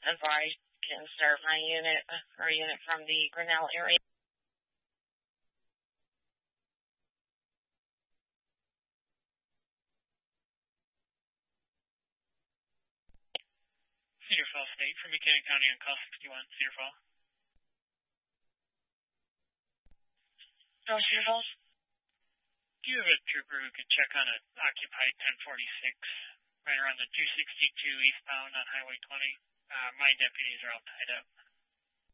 advised can serve my unit or unit from the Grinnell area. Cedar Falls State from Buchanan County on call 61, Cedar Falls. Cedar Falls? Do you have a trooper who can check on an occupied 1046 right around the 262 eastbound on Highway 20? My deputies are all tied up.